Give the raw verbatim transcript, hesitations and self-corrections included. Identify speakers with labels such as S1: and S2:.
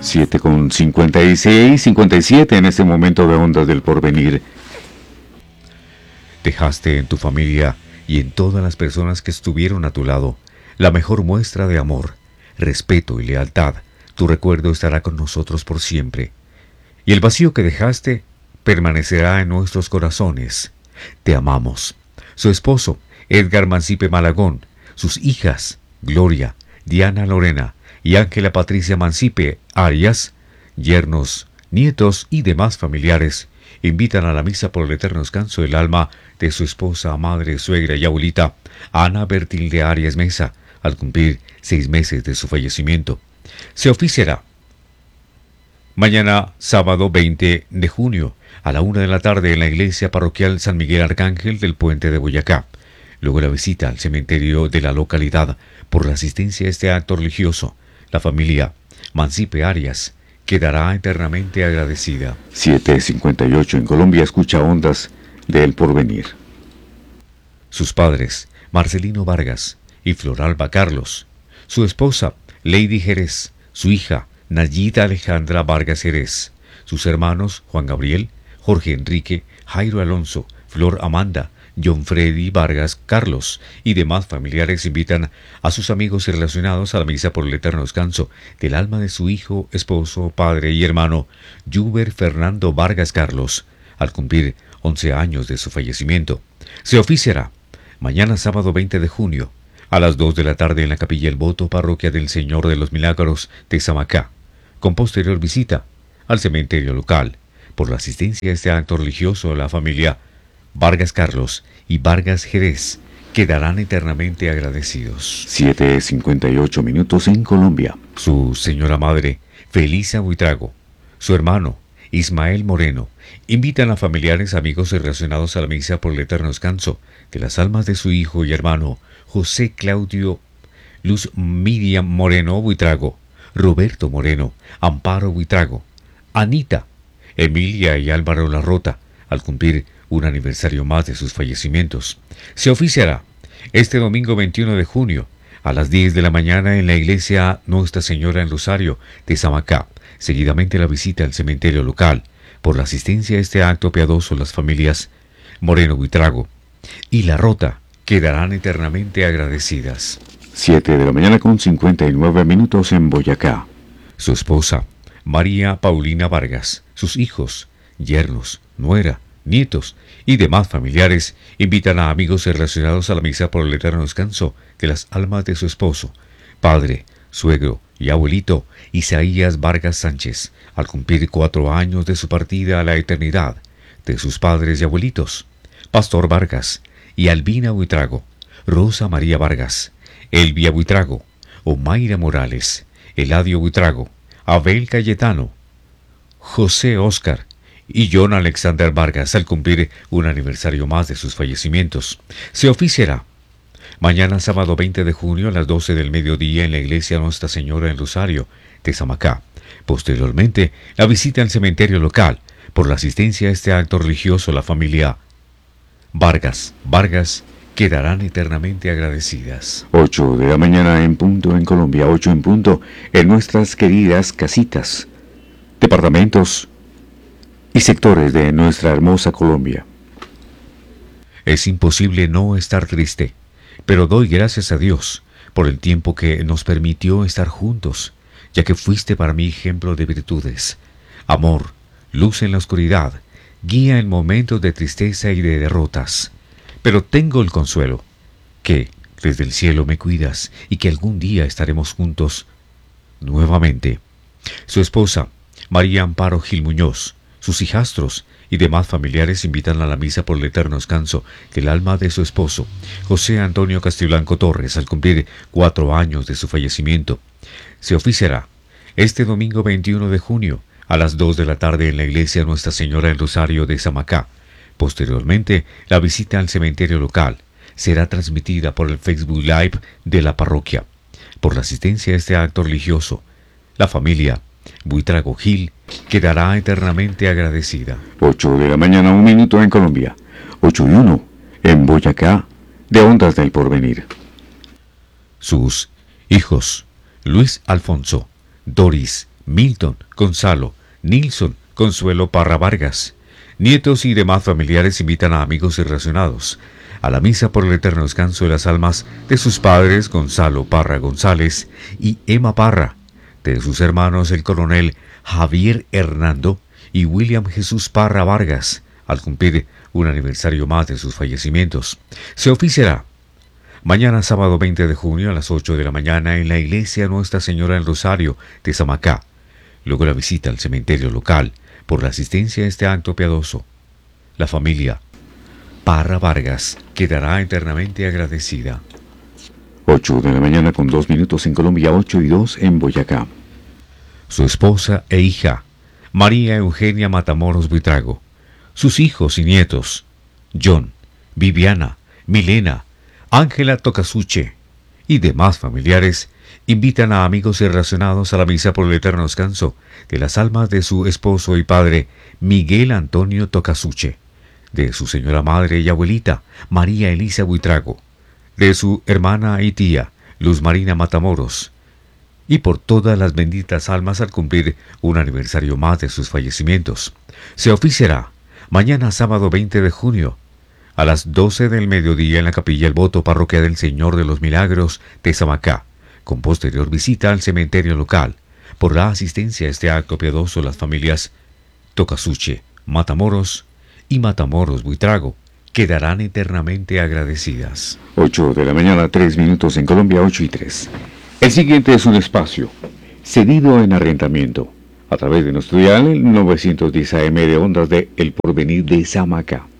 S1: siete con cincuenta y seis, cincuenta y siete en este momento de Ondas del Porvenir.
S2: Dejaste en tu familia y en todas las personas que estuvieron a tu lado la mejor muestra de amor, respeto y lealtad. Tu recuerdo estará con nosotros por siempre. Y el vacío que dejaste permanecerá en nuestros corazones. Te amamos. Su esposo, Edgar Mancipe Malagón, sus hijas, Gloria, Diana Lorena y Ángela Patricia Mancipe Arias, yernos, nietos y demás familiares, invitan a la misa por el eterno descanso del alma de su esposa, madre, suegra y abuelita, Ana Bertilde Arias Mesa, al cumplir seis meses de su fallecimiento. Se oficiará mañana, sábado veinte de junio, a la una de la tarde en la iglesia parroquial San Miguel Arcángel del Puente de Boyacá. Luego la visita al cementerio de la localidad. Por la asistencia a este acto religioso, la familia Mancipe Arias quedará eternamente agradecida.
S1: siete cincuenta y ocho en Colombia, escucha Ondas del Porvenir.
S2: Sus padres, Marcelino Vargas y Floralba Carlos, su esposa, Lady Jerez, su hija, Nayita Alejandra Vargas Jerez, sus hermanos, Juan Gabriel, Jorge Enrique, Jairo Alonso, Flor Amanda, John Freddy Vargas Carlos y demás familiares invitan a sus amigos y relacionados a la misa por el eterno descanso del alma de su hijo, esposo, padre y hermano, Yuber Fernando Vargas Carlos, al cumplir once años de su fallecimiento. Se oficiará mañana sábado veinte de junio a las dos de la tarde en la Capilla El Voto, Parroquia del Señor de los Milagros de Samacá, con posterior visita al cementerio local. Por la asistencia a este acto religioso, la familia Vargas Carlos y Vargas Jerez quedarán eternamente agradecidos.
S1: siete cincuenta y ocho minutos en Colombia.
S2: Su señora madre, Felisa Buitrago, su hermano, Ismael Moreno, invitan a familiares, amigos y relacionados a la misa por el eterno descanso de las almas de su hijo y hermano, José Claudio Luz Miriam Moreno Buitrago, Roberto Moreno, Amparo Buitrago, Anita, Emilia y Álvaro Larrota, al cumplir un aniversario más de sus fallecimientos. Se oficiará este domingo veintiuno de junio a las diez de la mañana en la iglesia Nuestra Señora en Rosario de Samacá. Seguidamente la visita al cementerio local. Por la asistencia a este acto piadoso, las familias Moreno Buitrago y Larrota quedarán eternamente agradecidas.
S1: siete de la mañana con cincuenta y nueve minutos en Boyacá.
S2: Su esposa, María Paulina Vargas, sus hijos, yernos, nuera, nietos y demás familiares invitan a amigos relacionados a la misa por el eterno descanso de las almas de su esposo, padre, suegro y abuelito Isaías Vargas Sánchez, al cumplir cuatro años de su partida a la eternidad, de sus padres y abuelitos, Pastor Vargas y Albina Buitrago, Rosa María Vargas, Elvia Buitrago, Omaira Morales, Eladio Buitrago, Abel Cayetano, José Oscar y John Alexander Vargas, al cumplir un aniversario más de sus fallecimientos. Se oficiará mañana sábado veinte de junio a las doce del mediodía en la iglesia Nuestra Señora en Rosario de Samacá. Posteriormente, la visita al cementerio local. Por la asistencia a este acto religioso, la familia Vargas Vargas quedarán eternamente agradecidas.
S1: ocho de la mañana en punto en Colombia, ocho en punto en nuestras queridas casitas, departamentos y sectores de nuestra hermosa Colombia.
S2: Es imposible no estar triste, pero doy gracias a Dios por el tiempo que nos permitió estar juntos, ya que fuiste para mí ejemplo de virtudes, amor, luz en la oscuridad, guía en momentos de tristeza y de derrotas. Pero tengo el consuelo que desde el cielo me cuidas y que algún día estaremos juntos nuevamente. Su esposa, María Amparo Gil Muñoz, sus hijastros y demás familiares invitan a la misa por el eterno descanso del alma de su esposo, José Antonio Castiblanco Torres, al cumplir cuatro años de su fallecimiento. Se oficiará este domingo veintiuno de junio a las dos de la tarde en la iglesia Nuestra Señora en Rosario de Samacá. Posteriormente, la visita al cementerio local será transmitida por el Facebook Live de la parroquia. Por la asistencia a este acto religioso, la familia Buitrago Gil quedará eternamente agradecida.
S1: ocho de la mañana, un minuto en Colombia, ocho y uno en Boyacá, de Ondas del Porvenir.
S2: Sus hijos, Luis Alfonso, Doris, Milton, Gonzalo, Nilson, Consuelo Parra Vargas. Nietos y demás familiares invitan a amigos y relacionados a la misa por el eterno descanso de las almas de sus padres Gonzalo Parra González y Emma Parra, de sus hermanos el coronel Javier Hernando y William Jesús Parra Vargas, al cumplir un aniversario más de sus fallecimientos. Se oficiará mañana sábado veinte de junio a las ocho de la mañana en la iglesia Nuestra Señora del Rosario de Samacá. Luego la visita al cementerio local por la asistencia a este acto piadoso. La familia Parra Vargas quedará eternamente agradecida.
S1: ocho de la mañana con dos minutos en Colombia, ocho y dos en Boyacá.
S2: Su esposa e hija, María Eugenia Matamoros Buitrago. Sus hijos y nietos, John, Viviana, Milena, Ángela Tocasuche y demás familiares, invitan a amigos y relacionados a la misa por el eterno descanso de las almas de su esposo y padre, Miguel Antonio Tocasuche, de su señora madre y abuelita, María Elisa Buitrago, de su hermana y tía, Luz Marina Matamoros, y por todas las benditas almas al cumplir un aniversario más de sus fallecimientos. Se oficiará mañana sábado veinte de junio, a las doce del mediodía en la capilla El Voto Parroquia del Señor de los Milagros de Samacá, con posterior visita al cementerio local. Por la asistencia a este acto piadoso, las familias Tocasuche, Matamoros y Matamoros Buitrago quedarán eternamente agradecidas.
S1: ocho de la mañana, tres minutos en Colombia, ocho y tres. El siguiente es un espacio cedido en arrendamiento a través de nuestro dial novecientos diez A M de ondas de El Porvenir de Samacá.